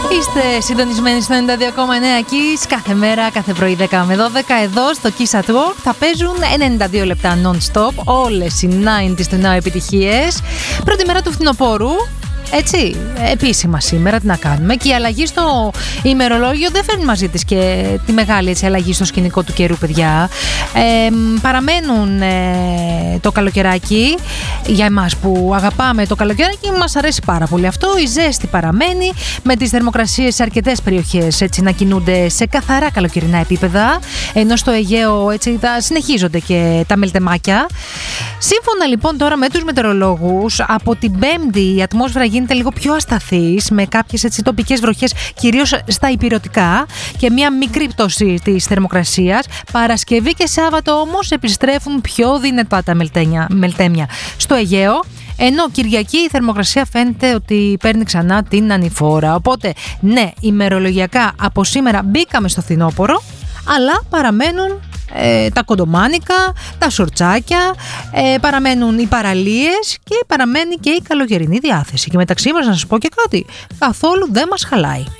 Είστε συντονισμένοι στο 92,9 Kiss. Κάθε μέρα, κάθε πρωί 10 με 12 εδώ στο Kiss at Work θα παίζουν 92 λεπτά non-stop όλες οι 90s του νέου επιτυχίες. Πρώτη μέρα του φθινοπόρου. Έτσι, επίσημα σήμερα τι να κάνουμε. Και η αλλαγή στο ημερολόγιο δεν φέρνει μαζί της και τη μεγάλη έτσι, αλλαγή στο σκηνικό του καιρού, παιδιά. Παραμένουν το καλοκαιράκι. Για εμάς που αγαπάμε το καλοκαιράκι, μας αρέσει πάρα πολύ αυτό. Η ζέστη παραμένει, με τις θερμοκρασίες σε αρκετές περιοχές έτσι, να κινούνται σε καθαρά καλοκαιρινά επίπεδα. Ενώ στο Αιγαίο έτσι, θα συνεχίζονται και τα μελτεμάκια. Σύμφωνα λοιπόν τώρα με τους μετεωρολόγους, από την Πέμπτη η ατμόσφαιρα γίνεται λίγο πιο ασταθής, με κάποιες έτσι, τοπικές βροχές, κυρίως στα ηπειρωτικά, και μια μικρή πτώση της θερμοκρασίας. Παρασκευή και Σάββατο όμως επιστρέφουν πιο δυνατά τα μελτέμια στο Αιγαίο. Ενώ Κυριακή η θερμοκρασία φαίνεται ότι παίρνει ξανά την ανηφόρα. Οπότε ναι, ημερολογιακά από σήμερα μπήκαμε στο φθινόπωρο, αλλά παραμένουν τα κοντομάνικα, τα σορτσάκια, παραμένουν οι παραλίες και παραμένει και η καλοκαιρινή διάθεση. Και μεταξύ μας να σας πω και κάτι, καθόλου δεν μας χαλάει.